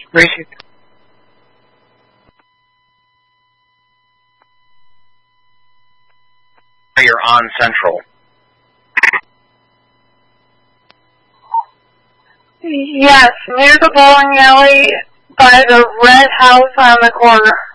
Gracie. You're on Central. Yes, near the bowling alley by the red house on the corner.